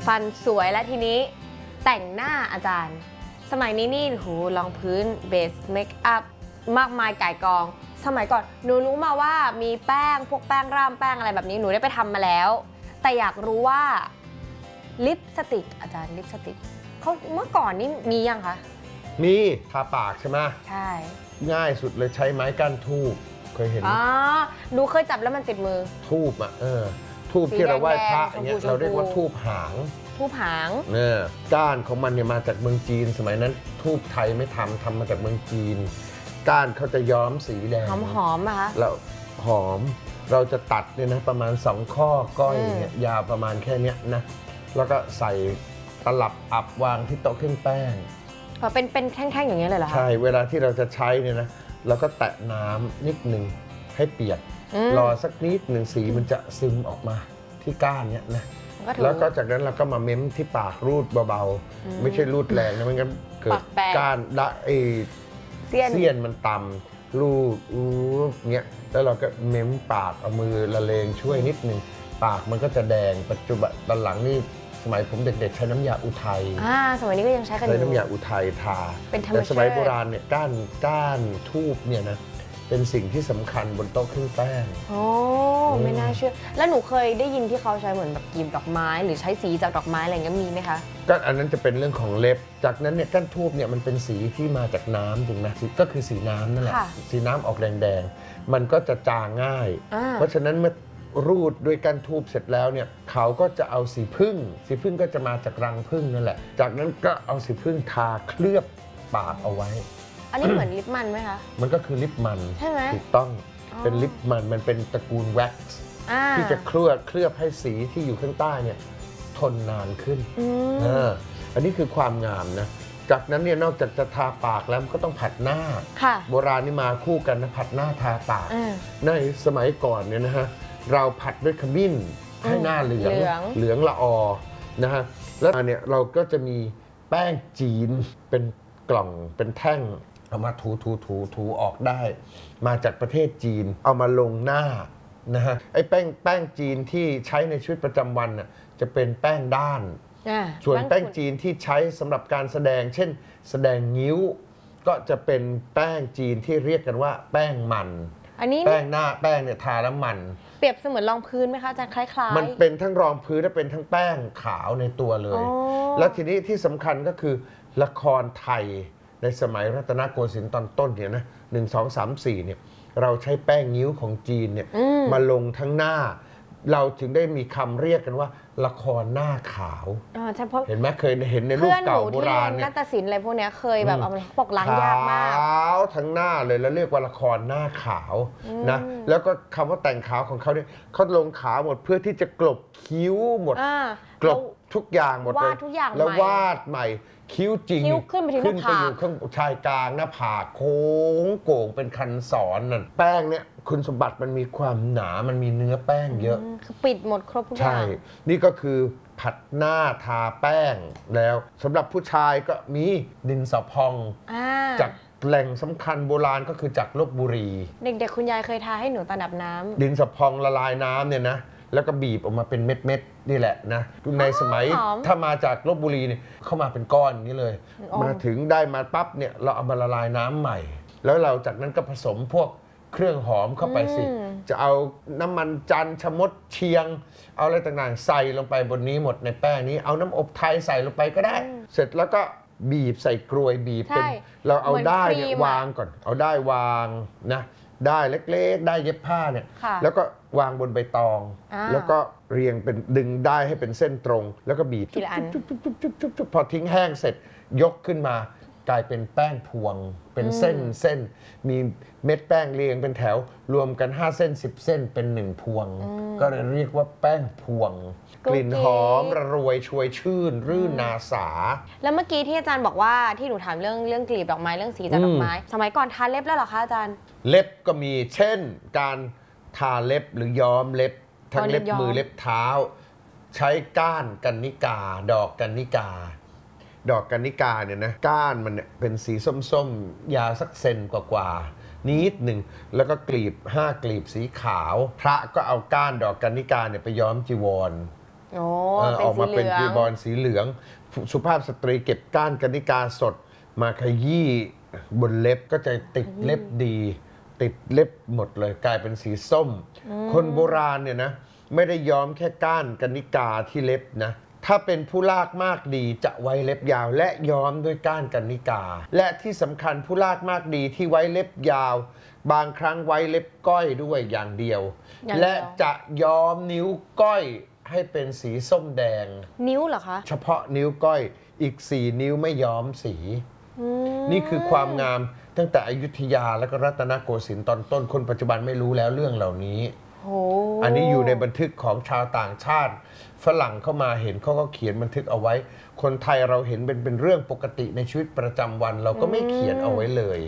ฟันสวยและทีนี้แต่งหน้าอาจารย์สมัยนี้นี่หูรองพื้นเบสเมคอัพมากมายก่ายกองสมัยก่อนหนูรู้มาว่ามีแป้งพวกแป้งร่ำแป้งอะไรแบบนี้หนูได้ไปทำมาแล้วแต่อยากรู้ว่าลิปสติกอาจารย์ลิปสติกเขาเมื่อก่อนนี่มียังคะมีทาปากใช่ไหมใช่ง่ายสุดเลยใช้ไม้ก้านทูบเคยเห็นหนูเคยจับแล้วมันติดมือทูบทูบที่เราไหว้พระอย่างเงี้ยเราเรียกว่าทูบหางเนี่ยก้านของมันเนี่ยมาจากเมืองจีนสมัยนั้นทูบไทยไม่ทำมาจากเมืองจีนก้านเขาจะย้อมสีแดงหอมๆนะคะแล้วหอมเราจะตัดเนี่ยนะประมาณ2ข้อก้อยเนี่ยยาวประมาณแค่นี้นะแล้วก็ใส่ตลับอับวางที่โต๊ะเครื่องแป้งเป็นแท่งๆอย่างเงี้ยเลยเหรอคะใช่เวลาที่เราจะใช้เนี่ยนะเราก็แตะน้ำนิดนึงให้เปียกรอสักนิดหนึ่งสีมันจะซึมออกมาที่ก้านเนี่ยนะแล้วก็จากนั้นเราก็มาเม้มที่ปากรูดเบาๆไม่ใช่รูดแรงนะไม่งั้นเกิดก้านเสี้ยนมันต่ำรูดเงี้ยแล้วเราก็เม้มปากเอามือละเลงช่วยนิดนึงปากมันก็จะแดงปัจจุบันตอนหลังนี่สมัยผมเด็กๆใช้น้ำยาอุทัยสมัยนี้ก็ยังใช้กันอยู่ใช้น้ำยาอุทัยทาแต่สมัยโบราณเนี่ยก้านทูบเนี่ยนะเป็นสิ่งที่สำคัญบนโต๊ะเครื่องแป้งโอ้ไม่น่าเชื่อแล้วหนูเคยได้ยินที่เขาใช้เหมือนแบบกลีบดอกไม้หรือใช้สีจากดอกไม้อะไรเงี้ยมีไหมคะก็อันนั้นจะเป็นเรื่องของเล็บจากนั้นเนี่ยก้านทูบเนี่ยมันเป็นสีที่มาจากน้ำถูกไหมก็คือสีน้ำนั่นแหละสีน้ำออกแดงๆมันก็จะจางง่ายเพราะฉะนั้นเมื่อรูดด้วยก้านทูบเสร็จแล้วเนี่ยเขาก็จะเอาสีผึ้งก็จะมาจากรังผึ้งนั่นแหละจากนั้นก็เอาสีผึ้งทาเคลือบปากเอาไว้อันนี้เหมือนลิปมันไหมคะมันก็คือลิปมันใช่ไหมถูกต้องเป็นลิปมันเป็นตระกูลแว็กซ์ที่จะเคลือบให้สีที่อยู่ข้างใต้เนี่ยทนนานขึ้นอันนี้คือความงามนะจากนั้นเนี่ยนอกจากจะทาปากแล้วก็ต้องผัดหน้าโบราณนี่มาคู่กันนะผัดหน้าทาปากในสมัยก่อนเนี่ยนะฮะเราผัดด้วยขมิ้นให้หน้าเหลืองละออนะฮะแล้วเนี่ยเราก็จะมีแป้งจีนเป็นกล่องเป็นแท่งเอามาถูออกได้มาจากประเทศจีนเอามาลงหน้านะฮะไอ้แป้งจีนที่ใช้ในชีวิตประจำวันน่ะจะเป็นแป้งด้านส่วนแป้งจีนที่ใช้สำหรับการแสดงเช่นแสดงงิ้วก็จะเป็นแป้งจีนที่เรียกกันว่าแป้งมันอันนี้แป้งหน้าแป้งเนี่ยทาแล้วมันเปรียบเสมือนรองพื้นไหมคะอาจารย์คล้ายๆมันเป็นทั้งรองพื้นและเป็นทั้งแป้งขาวในตัวเลยแล้วทีนี้ที่สำคัญก็คือละครไทยในสมัยรัตนโกสินทร์ตอนต้นเนี่ยนะ1 2 3 4เนี่ยเราใช้แป้งงิ้วของจีนเนี่ยมาลงทั้งหน้าเราถึงได้มีคำเรียกกันว่าละครหน้าขาวเห็นไหมเคยเห็นในรูปเก่าโบราณเนี่ยนาฏศิลป์อะไรพวกนี้เคยแบบเอาปกล้างยากมากขาวทั้งหน้าเลยแล้วเรียกว่าละครหน้าขาวนะแล้วก็คำว่าแต่งขาวของเขาเนี่ยเขาลงขาวหมดเพื่อที่จะกลบคิ้วหมดกลบทุกอย่างหมดเลยแล้ววาดใหม่คิ้วจริงขึ้นไปอยู่ข้างชายกลางหน้าผากโค้งโก่งเป็นคันศรนั่นแป้งเนี่ยคุณสมบัติมันมีความหนามันมีเนื้อแป้งเยอะคือปิดหมดครบทุกอย่างใช่นี่ก็คือผัดหน้าทาแป้งแล้วสำหรับผู้ชายก็มีดินสอพองจากแหล่งสำคัญโบราณก็คือจากลพบุรีเด็กๆคุณยายเคยทาให้หนูตอนอาบน้ำดินสอพองละลายน้ำเนี่ยนะแล้วก็บีบออกมาเป็นเม็ดๆนี่แหละนะในสมัยถ้ามาจากลพบุรีเนี่ยเข้ามาเป็นก้อนนี้เลยมาถึงได้มาปั๊บเนี่ยเราเอามาละลายน้ำใหม่แล้วเราจากนั้นก็ผสมพวกเครื่องหอมเข้าไปสิจะเอาน้ำมันจันทร์ชะมดเชียงเอาอะไรต่างๆใส่ลงไปบนนี้หมดในแป้งนี้เอาน้ำอบไทยใส่ลงไปก็ได้เสร็จแล้วก็บีบใส่กรวยบีบเป็นเราเอาได้เนี่ยวางก่อนเอาได้วางนะได้เล็กๆได้เย็บผ้าเนี่ยแล้วก็วางบนใบตองแล้วก็เรียงเป็นดึงได้ให้เป็นเส้นตรงแล้วก็บีบจุ๊บพอทิ้งแห้งเสร็จยกขึ้นมากลายเป็นแป้งพวงเป็นเส้นมีเม็ดแป้งเรียงเป็นแถวรวมกัน5 เส้น10 เส้นเป็น1พวงก็เลยเรียกว่าแป้งพวงกลิ่นหอมระรวยชวยชื่นรื่นนาสาแล้วเมื่อกี้ที่อาจารย์บอกว่าที่หนูถามเรื่องกลีบดอกไม้เรื่องสีจากดอกไม้สมัยก่อนทาเล็บแล้วเหรอคะอาจารย์เล็บก็มีเช่นการทาเล็บหรือย้อมเล็บทั้งเล็บมือเล็บเท้าใช้ก้านกันนิกาดอกกันนิกาเนี่ยนะก้านมันเนี่ยเป็นสีส้มๆยาวสักเซนกว่านิดหนึ่งแล้วก็กลีบ5 กลีบสีขาวพระก็เอาก้านดอกกันนิกาเนี่ยไปย้อมจีวรโอ้ออกมาเป็นสีกีเหลืองบอลสีเหลือง สุภาพสตรีเก็บก้านกนิกาสดมาขยี้บนเล็บก็จะติดเล็บดี ติดเล็บหมดเลยกลายเป็นสีส้ม คนโบราณเนี่ยนะไม่ได้ย้อมแค่ก้านกนิกาที่เล็บนะถ้าเป็นผู้ลากมากดีจะไว้เล็บยาวและย้อมด้วยก้านกนิกา และที่สำคัญผู้ลากมากดีที่ไว้เล็บยาว บางครั้งไว้เล็บก้อยด้วยอย่างเดียว และจะย้อมนิ้วก้อยให้เป็นสีส้มแดงนิ้วเหรอคะเฉพาะนิ้วก้อยอีก4 นิ้วไม่ย้อมสีนี่คือความงามตั้งแต่อยุธยาและก็รัตนโกสินทร์ตอนต้นคนปัจจุบันไม่รู้แล้วเรื่องเหล่านี้อันนี้อยู่ในบันทึกของชาวต่างชาติฝรั่งเข้ามาเห็นเขาก็เขียนบันทึกเอาไว้ คนไทยเราเห็นเป็นเรื่องปกติในชีวิตประจำวันเราก็ไม่เขียนเอาไว้เลย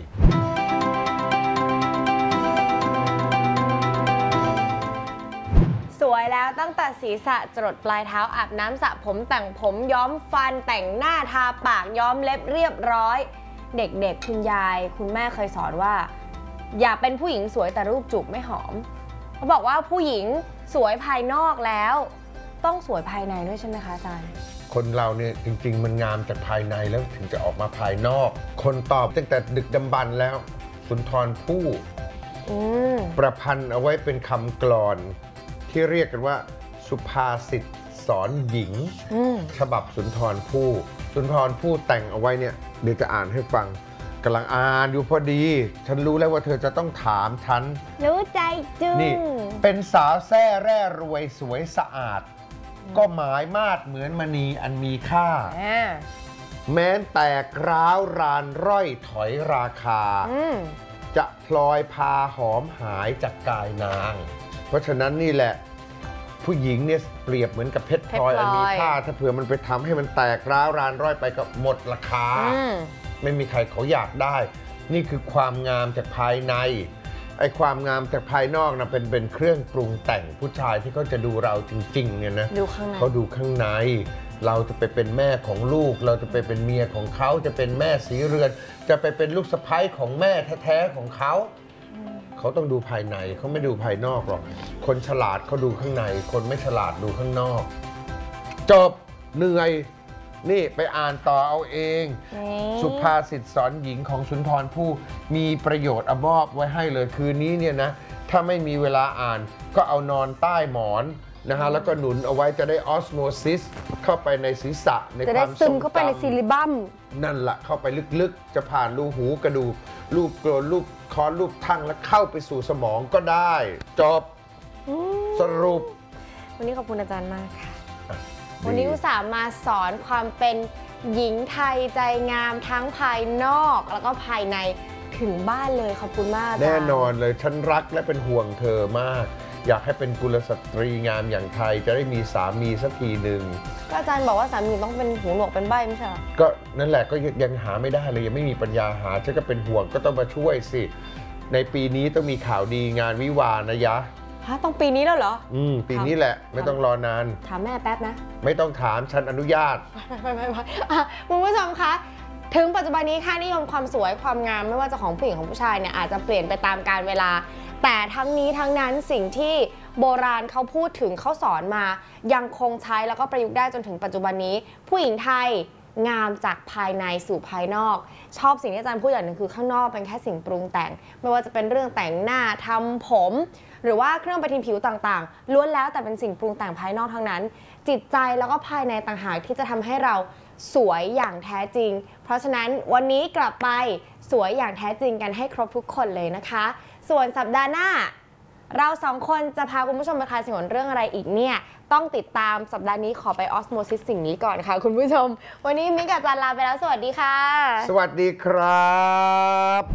สวยแล้วตั้งแต่ศีรษะจรดปลายเท้าอาบน้ำสระผมแต่งผมย้อมฟันแต่งหน้าทาปากย้อมเล็บเรียบร้อย เด็กๆคุณยายคุณแม่เคยสอนว่า อย่าเป็นผู้หญิงสวยแต่รูปจูบไม่หอมเขาบอกว่าผู้หญิงสวยภายนอกแล้วต้องสวยภายในด้วยใช่ไหมคะอาจารย์คนเราเนี่ยจริงๆมันงามจากภายในแล้วถึงจะออกมาภายนอก คนตอบตั้งแต่ดึกดำบรรพ์แล้วสุนทรภู่ประพันธ์เอาไว้เป็นคำกลอนที่เรียกกันว่าสุภาษิตสอนหญิงฉบับสุนทรภู่สุนทรภู่แต่งเอาไว้เนี่ยเดี๋ยวจะอ่านให้ฟังกำลังอ่านอยู่พอดีฉันรู้แล้วว่าเธอจะต้องถามฉันรู้ใจจึงนี่เป็นสาวแซ่แร่รวยสวยสะอาดก็หมายมาดเหมือนมณีอันมีค่าแม้นแตกร้าวรานร่อยถอยราคาจะพลอยพาหอมหายจากกายนางเพราะฉะนั้นนี่แหละผู้หญิงเนี่ยเปรียบเหมือนกับเพชรพลอยอันมีค่าถ้าเผื่อมันไปทำให้มันแตกร้าวรานร่อยไปก็หมดราคาไม่มีใครเขาอยากได้นี่คือความงามจากภายในไอ้ความงามจากภายนอกนะเป็นเครื่องปรุงแต่งผู้ชายที่เขาจะดูเราจริงๆเนี่ยนะเขาดูข้างในเราจะไปเป็นแม่ของลูกเราจะไปเป็นเมียของเขาจะเป็นแม่สีเรือนจะไปเป็นลูกสะใภ้ของแม่แท้ๆของเขาเขาต้องดูภายในเขาไม่ดูภายนอกหรอกคนฉลาดเขาดูข้างในคนไม่ฉลาดดูข้างนอกจบเหนื่อยนี่ไปอ่านต่อเอาเองสุภาษิตสอนหญิงของสุนทรภู่มีประโยชน์มอบไว้ให้เลยคืนนี้เนี่ยนะถ้าไม่มีเวลาอ่านก็เอานอนใต้หมอนนะฮะแล้วก็หนุนเอาไว้จะได้ออสโมซิสเข้าไปในศีรษะในความซึมเข้าไปในซิลิบัมนั่นแหละเข้าไปลึกๆจะผ่านรูหูกระดูกรูปโกรนรูปคอรูปทั่งแล้วเข้าไปสู่สมองก็ได้จบสรุปวันนี้ขอบคุณอาจารย์มากค่ะวันนี้อุตส่าห์มาสอนความเป็นหญิงไทยใจงามทั้งภายนอกแล้วก็ภายในถึงบ้านเลยขอบคุณมากแน่นอนเลยฉันรักและเป็นห่วงเธอมากอยากให้เป็นกุลสตรีงามอย่างไทยจะได้มีสามีสักทีหนึ่งก็อาจารย์บอกว่าสามีต้องเป็นหูหนวกเป็นใบ้ไม่ใช่หรอก็นั่นแหละก็ยังหาไม่ได้เลยยังไม่มีปัญญาหาฉันก็เป็นห่วงก็ต้องมาช่วยสิในปีนี้ต้องมีข่าวดีงานวิวาห์นะยะต้องปีนี้แล้วเหรอปีนี้แหละไม่ต้องรอนานถามแม่แป๊บนะไม่ต้องถามฉันอนุญาตไม่คุณผู้ชมคะถึงปัจจุบันนี้ค่านิยมความสวยความงามไม่ว่าจะของผู้หญิงของผู้ชายเนี่ยอาจจะเปลี่ยนไปตามกาลเวลาแต่ทั้งนี้ทั้งนั้นสิ่งที่โบราณเขาพูดถึงเขาสอนมายังคงใช้แล้วก็ประยุกต์ได้จนถึงปัจจุบันนี้ผู้หญิงไทยงามจากภายในสู่ภายนอกชอบสิ่งที่อาจารย์พูดอย่างหนึ่งคือข้างนอกเป็นแค่สิ่งปรุงแต่งไม่ว่าจะเป็นเรื่องแต่งหน้าทำผมหรือว่าเครื่องประทินผิวต่างๆล้วนแล้วแต่เป็นสิ่งปรุงแต่งภายนอกทั้งนั้นจิตใจแล้วก็ภายในต่างหากที่จะทำให้เราสวยอย่างแท้จริงเพราะฉะนั้นวันนี้กลับไปสวยอย่างแท้จริงกันให้ครบทุกคนเลยนะคะส่วนสัปดาห์หน้าเราสองคนจะพาคุณผู้ชมไปคลายสงวนเรื่องอะไรอีกเนี่ยต้องติดตามสัปดาห์นี้ขอไปออสโมซิสสิ่งนี้ก่อนค่ะคุณผู้ชมวันนี้มิ้งกับอาจารย์ลาไปแล้วสวัสดีค่ะสวัสดีครับ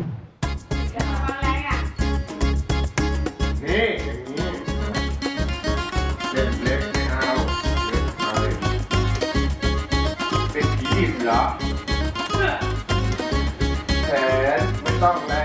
นี่อย่างนี้เล็กไม่เอาเป็นผีดิบเหรอแขนไม่ต้องแล้ว